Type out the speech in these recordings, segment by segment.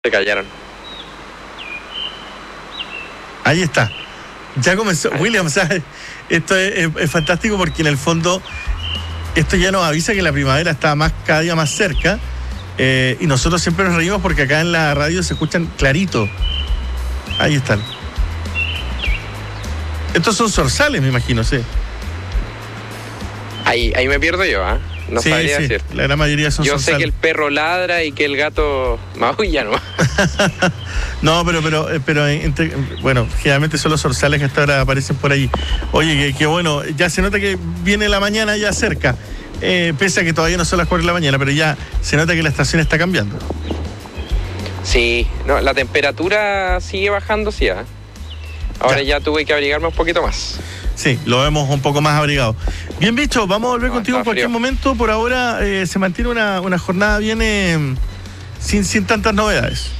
Se callaron. Ahí está. Ya comenzó. William, ¿sabes? Esto es fantástico porque en el fondo esto ya nos avisa que la primavera está cada día más cerca, y nosotros siempre nos reímos porque acá en la radio se escuchan clarito. Ahí están. Estos son zorzales, me imagino, sí. Ahí me pierdo yo, ¿ah? No sabría decir. La gran mayoría son zorzales. Yo sé que el perro ladra y que el gato maulla, ¿no? No, pero bueno, generalmente son los zorzales que hasta ahora aparecen por ahí. Oye, que bueno, ya se nota que viene la mañana ya cerca, pese a que todavía no son las 4 de la mañana, pero ya se nota que la estación está cambiando. Sí, no, la temperatura sigue bajando, sí, ¿eh? Ahora ya tuve que abrigarme un poquito más. Sí, lo vemos un poco más abrigado. Bien, bicho, vamos a volver contigo en cualquier momento. Por ahora se mantiene una jornada bien, sin tantas novedades.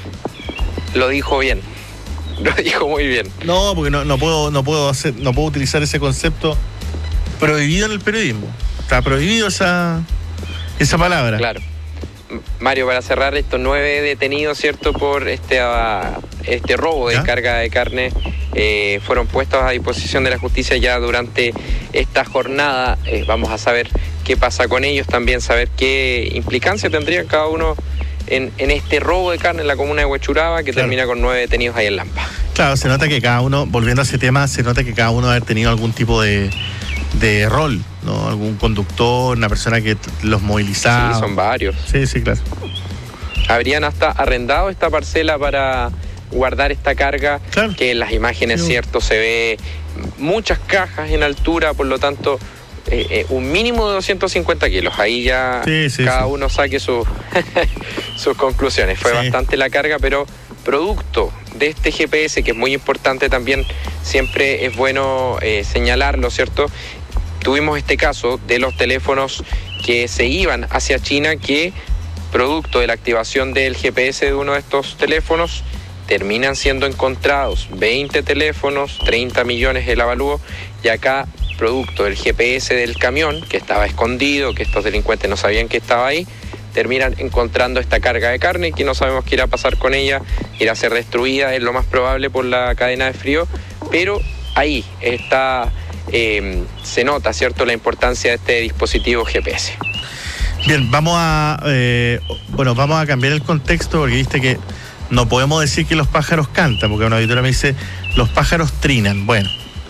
Lo dijo bien. Lo dijo muy bien. No, porque no puedo utilizar ese concepto prohibido en el periodismo. Está prohibido esa palabra. Claro. Mario, para cerrar, estos 9 detenidos, ¿cierto?, por este robo de carga de carne, fueron puestos a disposición de la justicia ya durante esta jornada. Vamos a saber qué pasa con ellos, también saber qué implicancia tendrían cada uno en este robo de carne en la comuna de Huechuraba, que termina con 9 detenidos ahí en Lampa. Claro, se nota que cada uno, volviendo a ese tema, se nota que cada uno debe haber tenido algún tipo de rol, ¿no? Algún conductor, una persona que los movilizaba. Sí, son varios. Sí, claro. Habrían hasta arrendado esta parcela para guardar esta carga, claro, que en las imágenes, sí, cierto, se ve muchas cajas en altura, por lo tanto, un mínimo de 250 kilos. Ahí ya cada uno saque sus conclusiones. Fue bastante la carga, pero producto de este GPS, que es muy importante también, siempre es bueno señalarlo, ¿cierto? Tuvimos este caso de los teléfonos que se iban hacia China, que producto de la activación del GPS de uno de estos teléfonos terminan siendo encontrados 20 teléfonos, 30 millones el avalúo, y acá, producto del GPS del camión, que estaba escondido, que estos delincuentes no sabían que estaba ahí, terminan encontrando esta carga de carne, que no sabemos qué irá a pasar con ella, irá a ser destruida, es lo más probable por la cadena de frío, pero ahí está, se nota, ¿cierto?, la importancia de este dispositivo GPS. Bien, vamos a cambiar el contexto, porque viste que no podemos decir que los pájaros cantan, porque una auditora me dice, los pájaros trinan. Bueno,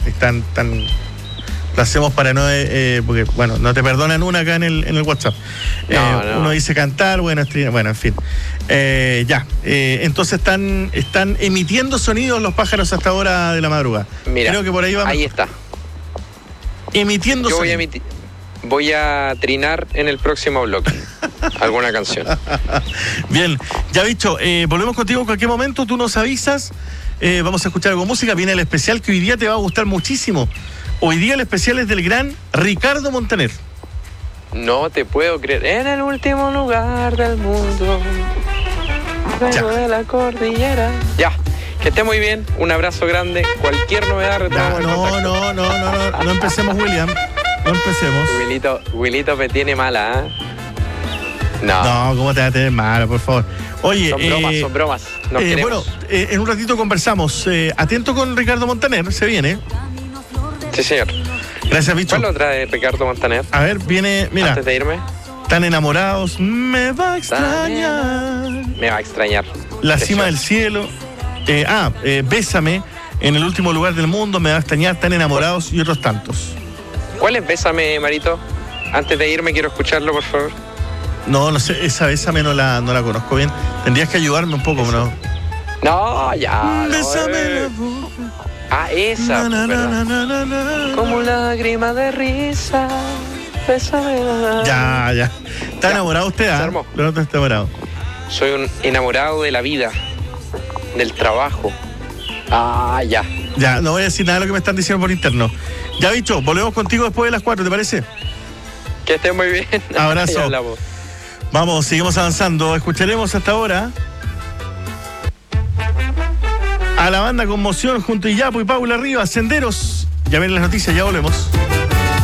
lo hacemos para no, porque, bueno, no te perdonan una acá en el WhatsApp. No. Uno dice cantar, bueno, en fin. Entonces están emitiendo sonidos los pájaros hasta ahora de la madrugada. Mira, creo que por ahí va. Ahí está. Emitiendo sonidos. Voy a trinar en el próximo bloque alguna canción. Bien, ya bicho, volvemos contigo en cualquier momento, tú nos avisas, vamos a escuchar algo de música, viene el especial que hoy día te va a gustar muchísimo. Hoy día el especial es del gran Ricardo Montaner. No te puedo creer. En el último lugar del mundo, luego de la cordillera. Ya, que esté muy bien, un abrazo grande. Cualquier novedad retomamos el contacto. No empecemos, William. No empecemos. Wilito me tiene mala, ¿eh? No, ¿cómo te va a tener mala, por favor? Oye, son bromas. Bueno, en un ratito conversamos. Atento con Ricardo Montaner, se viene. Sí, señor. Gracias, bicho. ¿Cuál lo trae Ricardo Montaner? A ver, viene, mira. Antes de irme. Tan enamorados, me va a extrañar. Me va a extrañar. La cima del cielo. Bésame, en el último lugar del mundo, me va a extrañar, tan enamorados y otros tantos. ¿Cuál es Bésame, Marito? Antes de irme quiero escucharlo, por favor. No sé, esa Bésame no la conozco bien. Tendrías que ayudarme un poco, ¿no? No, ya. Bésame la boca. Esa, como lágrima de risa. Bésame. Ya. ¿Está enamorado usted? No está enamorado. Soy un enamorado de la vida, del trabajo. Ya. Ya, no voy a decir nada de lo que me están diciendo por interno. Ya, bicho, volvemos contigo después de las 4, ¿te parece? Que estés muy bien. Abrazo. Vamos, seguimos avanzando. Escucharemos hasta ahora a la banda Conmoción junto a Iyapo y Paula Rivas, Senderos. Ya ven las noticias, ya volvemos.